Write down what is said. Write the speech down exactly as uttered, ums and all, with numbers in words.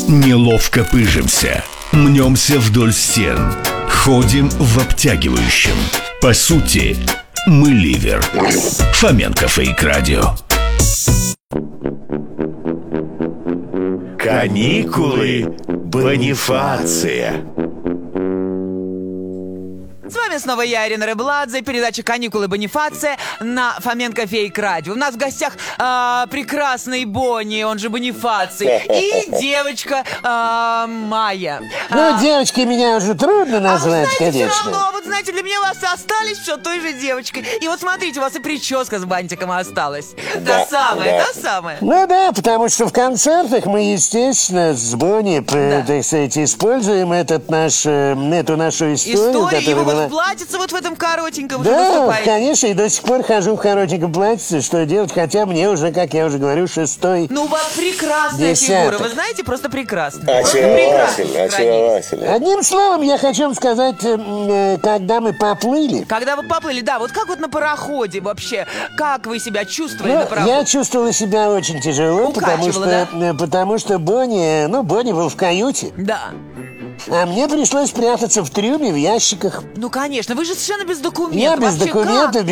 Неловко пыжимся, мнемся вдоль стен, ходим в обтягивающем. По сути, мы ливер. Фоменко Фейк Радио. Каникулы Бонифация. С вами снова я, Ирина Рыбладзе, передача «Каникулы Бонифация» на Фоменко Фейк Радио. У нас в гостях э, прекрасный Бонни, он же Бонифаций, и девочка э, Майя. Ну, А, девочкой меня уже трудно а назвать, вы знаете, конечно. все равно, вот знаете, для меня вас остались все той же девочкой. И вот смотрите, у вас и прическа с бантиком осталась. Да, та самая, да. та самая. Ну да, потому что в концертах мы, естественно, с Бонни, Да. так сказать, используем этот наш, э, эту нашу историю, История, и вы которая вот была... в платьице вот в этом коротеньком же Да, выступаете. конечно, и до сих пор хожу в коротеньком платьице, что делать, хотя мне уже, как я уже говорю, шестой. Ну, у вас прекрасная Десяток. фигура, вы знаете, просто прекрасная. Просто Очаровательно, прекрасно сохранились. очаровательно. Одним словом, я хочу вам сказать, э, э, когда мы поплыли, Когда вы поплыли, да, вот как вот на пароходе вообще, как вы себя чувствовали на ну, пароходе? я чувствовала себя очень тяжело, потому Укачивало, что, э, потому что Бонни, ну, Бонни был в каюте, Да. а мне пришлось прятаться в трюме, в ящиках. Ну, конечно, вы же совершенно без документов. Я без Вообще, как? документов,